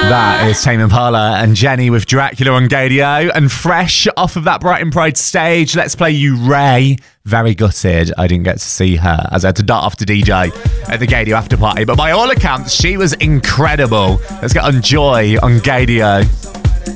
That is Tame Impala and Jenny with Dracula on Gadio. And fresh off of that Brighton Pride stage, let's play you Ray. Very gutted I didn't get to see her, as I had to dart off to DJ at the Gadio after party. But by all accounts, she was incredible. Let's get on Joy on Gadio.